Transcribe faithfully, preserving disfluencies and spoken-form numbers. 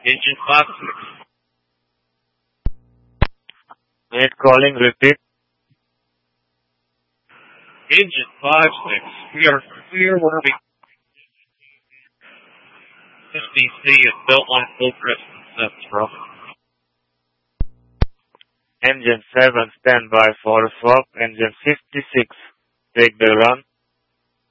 Engine five six. Mate calling, repeat. Engine five six. We are clear working. S B C is built on full crest sets, bro. Engine seven, stand by for swap. Engine fifty-six, take the run.